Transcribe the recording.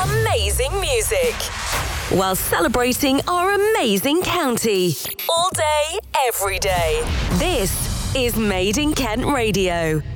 amazing music while celebrating our amazing county. All day, every day. This is Made in Kent Radio.